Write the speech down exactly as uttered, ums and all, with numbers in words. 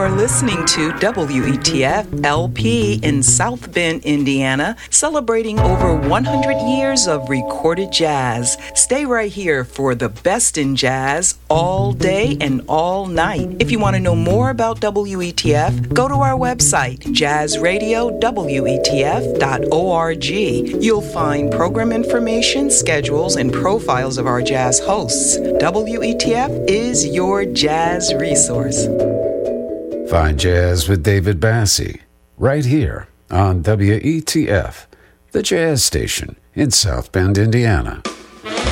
are listening to W E T F L P in South Bend, Indiana, celebrating over one hundred years of recorded jazz. Stay right here for the best in jazz all day and all night. If you want to know more about W E T F, go to our website, jazz radio w e t f dot org. You'll find program information, schedules, and profiles of our jazz hosts. W E T F is your jazz resource. Find Jazz with David Bassie right here on W E T F, the jazz station in South Bend, Indiana.